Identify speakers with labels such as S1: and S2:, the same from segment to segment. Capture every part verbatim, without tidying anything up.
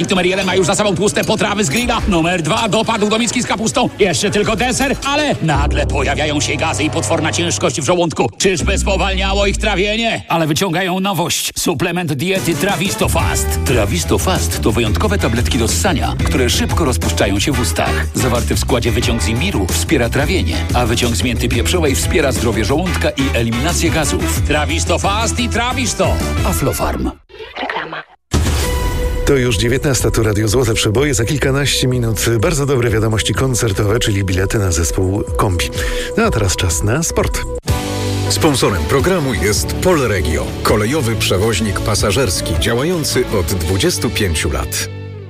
S1: Zawodnik numer jeden ma już za sobą tłuste potrawy z grilla. Numer dwa dopadł do miski z kapustą. Jeszcze tylko deser, ale nagle pojawiają się gazy i potworna ciężkość w żołądku. Czyżby spowalniało ich trawienie? Ale wyciągają nowość. Suplement diety Trawisto Fast. Trawisto Fast to wyjątkowe tabletki do ssania, które szybko rozpuszczają się w ustach. Zawarty w składzie wyciąg z imbiru wspiera trawienie, a wyciąg z mięty pieprzowej wspiera zdrowie żołądka i eliminację gazów. Trawisto Fast i Trawisto. Aflofarm.
S2: Reklama.
S3: To już dziewiętnasta, tu Radio Złote Przeboje. Za kilkanaście minut bardzo dobre wiadomości koncertowe, czyli bilety na zespół Kombi. No a teraz czas na sport.
S4: Sponsorem programu jest Polregio, kolejowy przewoźnik pasażerski działający od dwudziestu pięciu lat.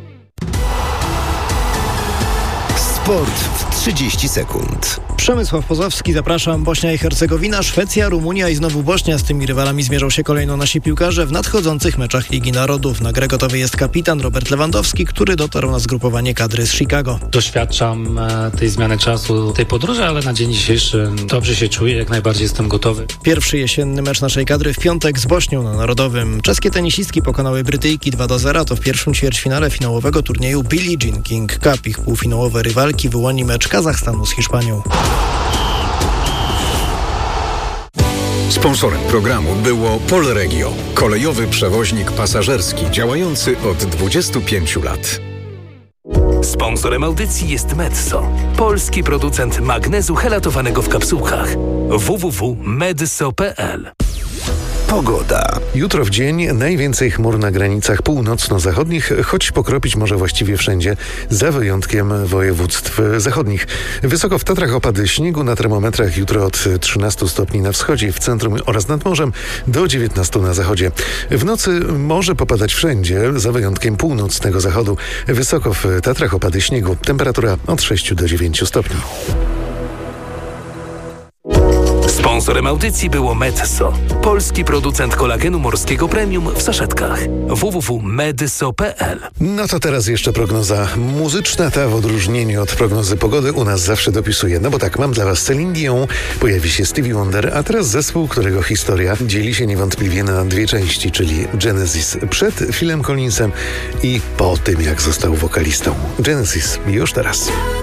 S5: Sport w trzydzieści sekund.
S6: Przemysław Pozowski, zapraszam. Bośnia i Hercegowina, Szwecja, Rumunia i znowu Bośnia. Z tymi rywalami zmierzą się kolejno nasi piłkarze w nadchodzących meczach Ligi Narodów. Na grę gotowy jest kapitan Robert Lewandowski, który dotarł na zgrupowanie kadry z Chicago.
S7: Doświadczam tej zmiany czasu, tej podróży, ale na dzień dzisiejszy dobrze się czuję, jak najbardziej jestem gotowy.
S6: Pierwszy jesienny mecz naszej kadry w piątek z Bośnią na Narodowym. Czeskie tenisistki pokonały Brytyjki dwa do zera. To w pierwszym ćwierćfinale finałowego turnieju Billie Jean King Cup. Ich półfinałowe rywalki wyłoni mecz Kazachstanu z Hiszpanią.
S4: Sponsorem programu było Polregio, kolejowy przewoźnik pasażerski działający od dwudziestu pięciu lat.
S8: Sponsorem audycji jest Medzo, polski producent magnezu helatowanego w kapsułkach. w w w kropka medso kropka p l.
S5: Pogoda.
S3: Jutro w dzień najwięcej chmur na granicach północno-zachodnich, choć pokropić może właściwie wszędzie, za wyjątkiem województw zachodnich. Wysoko w Tatrach opady śniegu, na termometrach jutro od trzynastu stopni na wschodzie, w centrum oraz nad morzem, do dziewiętnastu na zachodzie. W nocy może popadać wszędzie, za wyjątkiem północnego zachodu. Wysoko w Tatrach opady śniegu, temperatura od sześciu do dziewięciu stopni.
S8: Sponsorem audycji było Medzo, polski producent kolagenu morskiego premium w saszetkach. w w w kropka medso kropka p l.
S3: No to teraz jeszcze prognoza muzyczna. Ta w odróżnieniu od prognozy pogody u nas zawsze dopisuje. No bo tak, mam dla was Celine Dion, pojawi się Stevie Wonder, a teraz zespół, którego historia dzieli się niewątpliwie na dwie części, czyli Genesis przed Philem Collinsem i po tym, jak został wokalistą. Genesis już teraz.